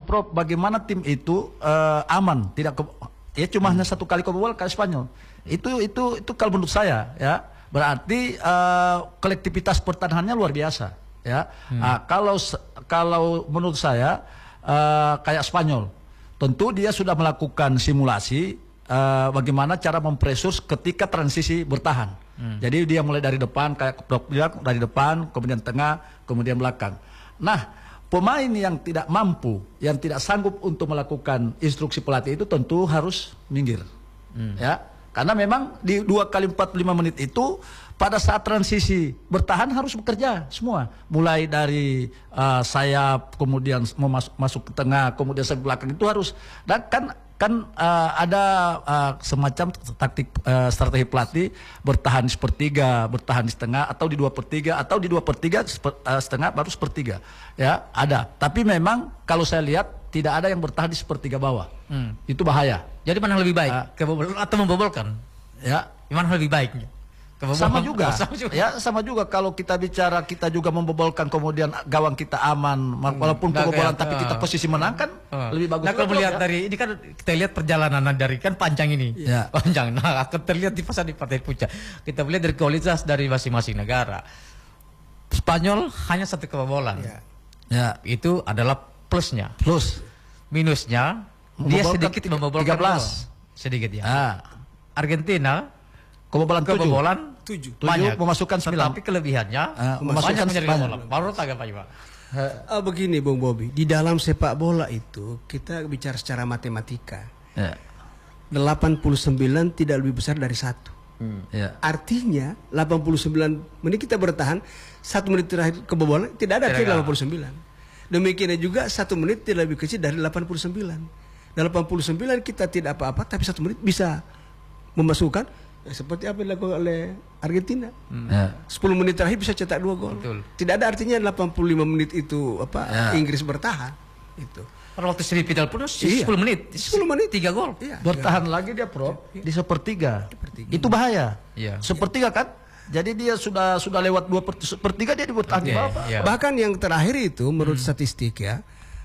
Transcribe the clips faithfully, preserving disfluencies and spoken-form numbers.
Prof, bagaimana tim itu uh, aman, tidak ke, ya cuma hanya satu kali kebobolan kayak Spanyol. Itu itu itu kalau menurut saya ya berarti uh, kolektivitas pertahanannya luar biasa ya. Hmm. Uh, kalau kalau menurut saya uh, kayak Spanyol, tentu dia sudah melakukan simulasi uh, bagaimana cara mempresus ketika transisi bertahan. Hmm. Jadi dia mulai dari depan kayak dari depan, kemudian tengah, kemudian belakang. Nah, pemain yang tidak mampu, yang tidak sanggup untuk melakukan instruksi pelatih itu tentu harus minggir, hmm. ya. Karena memang di dua kali empat puluh lima menit itu pada saat transisi bertahan harus bekerja semua, mulai dari uh, sayap, kemudian mau masuk, masuk ke tengah, kemudian sayap belakang itu harus. Dan kan kan uh, ada uh, semacam taktik uh, strategi pelatih bertahan di sepertiga, bertahan di setengah, atau di dua per tiga, atau di dua per tiga uh, setengah baru sepertiga, ya ada. Tapi memang kalau saya lihat tidak ada yang bertahan di sepertiga bawah, hmm. itu bahaya. Jadi mana yang lebih baik, uh, kebobolan atau membobolkan? Ya, mana lebih baiknya? Sama juga. Oh, sama juga, ya sama juga kalau kita bicara kita juga membobolkan kemudian gawang kita aman, hmm, walaupun kebobolan tapi kita posisi menang kan uh. lebih bagus. Nah kalau melihat ya. dari ini kan kita lihat perjalanan dari kan panjang ini, ya. panjang. Nah akan terlihat di fase di partai puncak. Kita melihat dari kualitas dari masing-masing negara. Spanyol hanya satu kebobolan, ya. Ya. Itu adalah plusnya. Plus, minusnya dia sedikit membobolkan tiga belas sedikit ya. Ah. Argentina kebobolan kebobolan tujuh, banyak memasukkan sembilan. Tapi kelebihannya uh, memasukkan sembilan. Baru tak apa Pak. Uh, begini Bung Bobi, di dalam sepak bola itu kita bicara secara matematika. Yeah. delapan puluh sembilan tidak lebih besar dari satu. Hmm. Yeah. Artinya delapan puluh sembilan menit kita bertahan, satu menit terakhir kebobolan tidak ada artinya delapan puluh sembilan. Demikian juga satu menit tidak lebih kecil dari delapan puluh sembilan. delapan puluh sembilan kita tidak apa-apa, tapi satu menit bisa memasukkan. Ya, seperti apa yang dilakukan oleh Argentina, hmm. ya. sepuluh menit terakhir bisa cetak dua gol. Betul. Tidak ada artinya delapan puluh lima menit itu apa ya. Inggris bertahan itu. Pada waktu seri final pun iya. sepuluh menit, sepuluh menit tiga gol. Iya. Bertahan iya. lagi dia Pro iya. di sepertiga. sepertiga. Itu bahaya. Iya. Sepertiga kan? Jadi dia sudah sudah lewat dua per, sepertiga dia bertahan di bawah. Iya. Bahkan yang terakhir itu menurut hmm. statistik ya,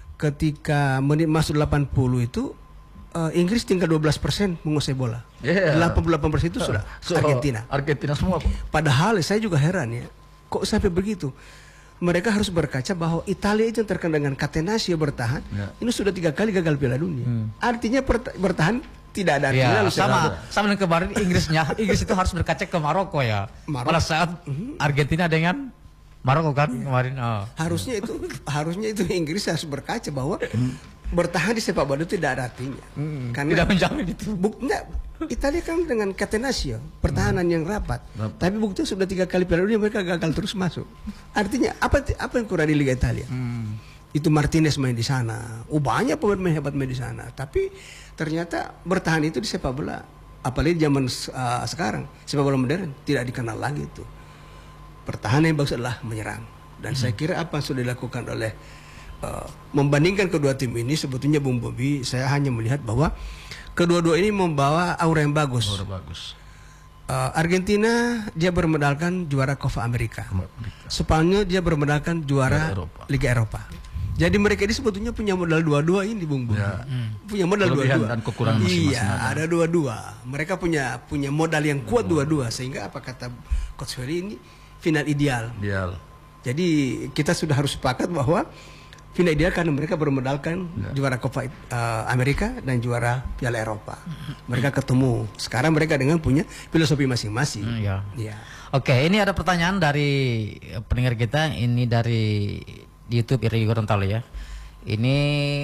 ketika menit masuk delapan puluh itu Uh, Inggris tinggal dua belas persen menguasai bola. Yeah. delapan puluh delapan persen itu sudah so, Argentina. Argentina semua. Padahal saya juga heran ya, kok sampai begitu? Mereka harus berkaca bahwa Italia itu yang terkenal dengan catenaccio bertahan, yeah. ini sudah tiga kali gagal Piala Dunia. Hmm. Artinya bertahan tidak ada artinya. Yeah, sama sama dengan kemarin Inggrisnya, Inggris itu harus berkaca ke Maroko ya. Maroko. Pada saat Argentina dengan Maroko kan yeah. kemarin. Oh. Harusnya itu harusnya itu Inggris harus berkaca bahwa bertahan di sepak bola itu tidak ada artinya. Hmm, karena tidak menjamin itu. Buktinya Italia kan dengan catenaccio, pertahanan hmm. yang rapat. rapat. Tapi buktinya sudah tiga kali Piala Dunia mereka gagal terus masuk. Artinya apa apa yang kurang di Liga Italia? Hmm. Itu Martinez main di sana. Oh banyak pemain hebat main di sana. Tapi ternyata bertahan itu di sepak bola, apalagi zaman uh, sekarang sepak bola modern tidak dikenal lagi itu. Pertahanan yang bagus adalah menyerang. Dan hmm. saya kira apa yang sudah dilakukan oleh Uh, membandingkan kedua tim ini sebetulnya Bung Bobi, saya hanya melihat bahwa kedua-dua ini membawa aura yang bagus. Aura bagus. Uh, Argentina dia bermedalkan juara Copa America. Spanyol dia bermedalkan juara Eropa. Liga Eropa. Jadi mereka ini sebetulnya punya modal dua-dua ini Bung Bobi. Ya. Hmm. Punya modal dua-dua. Dan kekurangan masing-masing. Iya, ada dua-dua. Mereka punya punya modal yang kuat dua-dua sehingga apa kata Coach Ferry ini final ideal. Ideal. Jadi kita sudah harus sepakat bahwa final ideal karena mereka bermodalkan ya. juara Copa uh, Amerika dan juara Piala Eropa. Mereka ketemu. Sekarang mereka dengan punya filosofi masing-masing. Hmm, ya. Ya. Oke, ini ada pertanyaan dari pendengar kita. Ini dari YouTube Iri Gorontalo ya. Ini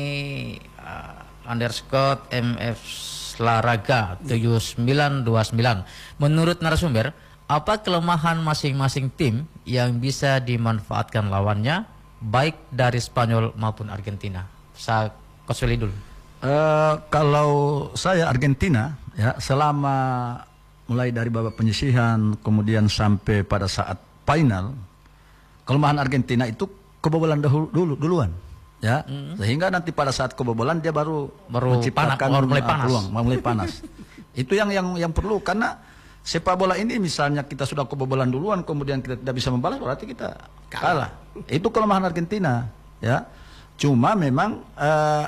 uh, underscore M F Laraga tujuh sembilan dua sembilan. Menurut narasumber, apa kelemahan masing-masing tim yang bisa dimanfaatkan lawannya? Baik dari Spanyol maupun Argentina. Saya Kosweli dulu. Uh, kalau saya Argentina ya selama mulai dari babak penyisihan kemudian sampai pada saat final, kelemahan Argentina itu kebobolan dulu, dulu duluan ya mm-hmm. sehingga nanti pada saat kebobolan dia baru baru menciptakan panas, baru mulai panas. peluang, mulai panas. Itu yang yang yang perlu karena sepak bola ini misalnya kita sudah kebobolan duluan kemudian kita tidak bisa membalas berarti kita kalah. Itu kelemahan Argentina ya. Cuma memang uh,